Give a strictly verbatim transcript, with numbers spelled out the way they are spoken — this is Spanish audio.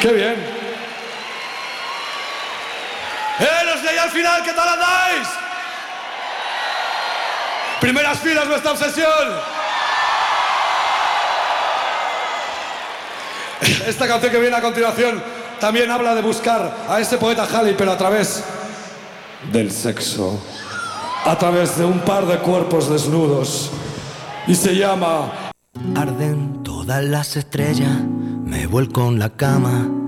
¡Qué bien! ¡Eh, los de ahí al final! ¿Qué tal andáis? Primeras filas, nuestra obsesión. Esta canción que viene a continuación también habla de buscar a ese poeta Halley, pero a través del sexo, a través de un par de cuerpos desnudos, y se llama Arden todas las estrellas, me vuelco en la cama